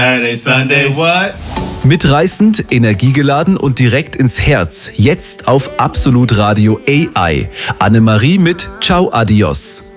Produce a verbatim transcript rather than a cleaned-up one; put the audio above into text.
Saturday, Sunday, what? Mitreißend, energiegeladen und direkt ins Herz. Jetzt auf Absolut Radio A I. Annemarie mit Ciao Adios.